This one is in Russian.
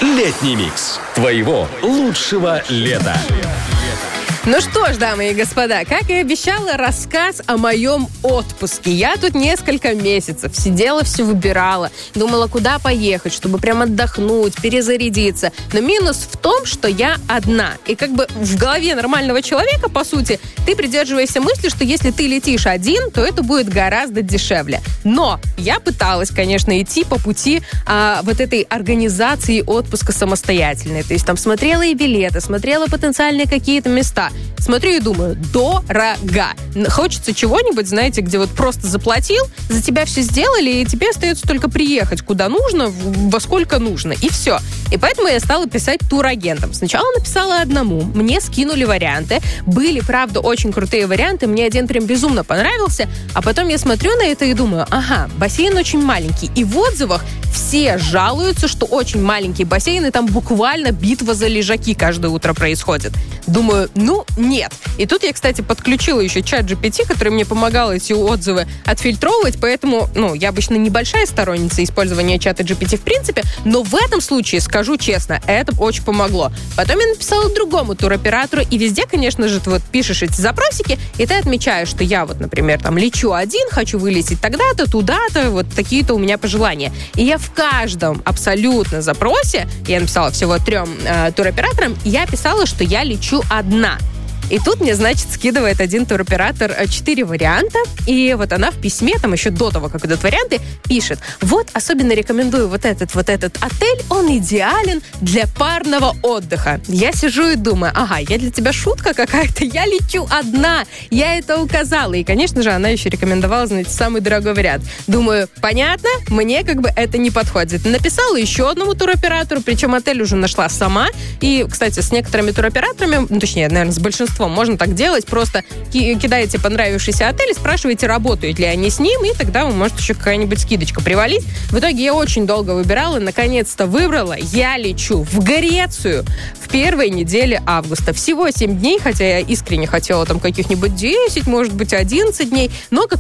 Летний микс твоего лучшего лета. Ну что ж, дамы и господа, как и обещала, рассказ о моем отпуске. Я тут несколько месяцев сидела, все выбирала, думала, куда поехать, чтобы прям отдохнуть, перезарядиться. Но минус в том, что я одна. И как бы в голове нормального человека, по сути, ты придерживаешься мысли, что если ты летишь один, то это будет гораздо дешевле. Но я пыталась, конечно, идти по пути вот этой организации отпуска самостоятельной. То есть там смотрела и билеты, смотрела потенциальные какие-то места. Смотрю и думаю, дорого. Хочется чего-нибудь, знаете, где вот просто заплатил, за тебя все сделали, и тебе остается только приехать куда нужно, во сколько нужно, и все. И поэтому я стала писать турагентам. Сначала написала одному, мне скинули варианты. Были, правда, очень крутые варианты, мне один прям безумно понравился, а потом я смотрю на это и думаю, ага, бассейн очень маленький. И в отзывах все жалуются, что очень маленькие бассейны, там буквально битва за лежаки каждое утро происходит. Думаю, нет. И тут я, кстати, подключила еще чат GPT, который мне помогал эти отзывы отфильтровывать, поэтому, я обычно небольшая сторонница использования чата GPT в принципе, но в этом случае, скажу честно, это очень помогло. Потом я написала другому туроператору, и везде, конечно же, ты вот пишешь эти запросики, и ты отмечаешь, что я вот, например, там лечу один, хочу вылететь тогда-то, туда-то, вот такие-то у меня пожелания. И я в каждом абсолютно запросе, я написала всего 3 туроператорам, я писала, что я лечу одна. И тут мне, значит, скидывает один туроператор 4 варианта, и вот она в письме, там еще до того, как идут варианты, пишет, вот, особенно рекомендую вот этот отель, он идеален для парного отдыха. Я сижу и думаю, ага, я для тебя шутка какая-то, я лечу одна, я это указала. И, конечно же, она еще рекомендовала, знаете, самый дорогой вариант. Думаю, понятно, мне как бы это не подходит. Написала еще одному туроператору, причем отель уже нашла сама, и, кстати, с некоторыми туроператорами, точнее, наверное, с большинством, можно так делать, просто кидаете понравившийся отель, спрашиваете, работают ли они с ним, и тогда вам может еще какая-нибудь скидочка привалить. В итоге я очень долго выбирала, наконец-то выбрала. Я лечу в Грецию в первой неделе августа. Всего 7 дней, хотя я искренне хотела там каких-нибудь 10, может быть, 11 дней, но, как